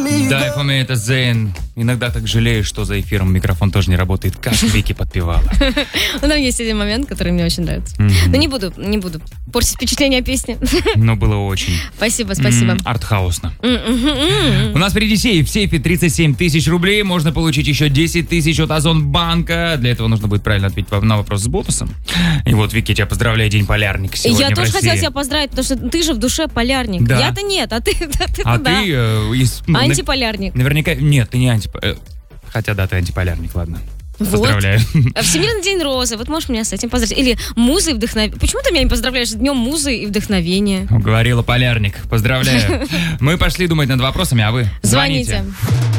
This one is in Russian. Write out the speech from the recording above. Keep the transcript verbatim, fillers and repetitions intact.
Да, эф эм это Зейн. Иногда так жалею, что за эфиром микрофон тоже не работает. Как Вики подпевала. Ну, там есть один момент, который мне очень нравится. Но не буду, не буду портить впечатление о песне. Но было очень. Спасибо, спасибо. Артхаусно. У нас впереди сейф. В сейфе тридцать семь тысяч рублей. Можно получить еще десять тысяч от Озонбанка. Для этого нужно будет правильно ответить на вопрос с бонусом. И вот, Вики, тебя поздравляю, День полярника сегодня. Я тоже в России. хотела тебя поздравить, потому что ты же в душе полярник. Да. Я-то нет, а ты, а ты А да. ты... Э, из, ну, антиполярник. Наверняка... Нет, ты не антиполярник. Хотя да, ты антиполярник, ладно. Вот. Поздравляю. Всемирный день розы. Вот можешь меня с этим поздравить. Или музы и вдохновения. Почему ты меня не поздравляешь с днем музы и вдохновения? Говорила полярник. Поздравляю. Мы пошли думать над вопросами, а вы Звоните. звоните.